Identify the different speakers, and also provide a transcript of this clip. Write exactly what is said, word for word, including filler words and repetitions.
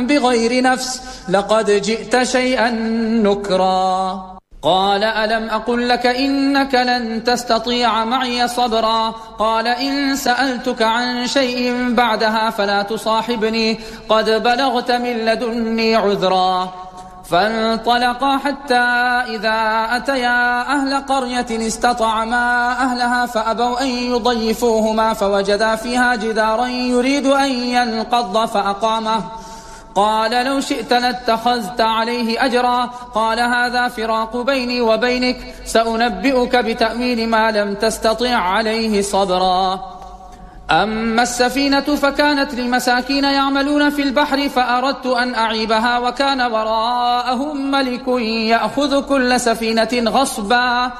Speaker 1: بغير نفس لقد جئت شيئا نكرا. قال ألم أقل لك إنك لن تستطيع معي صبرا. قال إن سألتك عن شيء بعدها فلا تصاحبني قد بلغت من لدني عذرا. فانطلقا حتى إذا أتيا أهل قرية استطعما أهلها فأبوا أن يضيفوهما فوجدا فيها جدارا يريد أن ينقض فأقامه. قال لو شئت لاتخذت عليه أجرا. قال هذا فراق بيني وبينك سأنبئك بتأويل ما لم تستطع عليه صبرا. أما السفينة فكانت لمساكين يعملون في البحر فأردت أن أعيبها وكان وراءهم ملك يأخذ كل سفينة غصبا.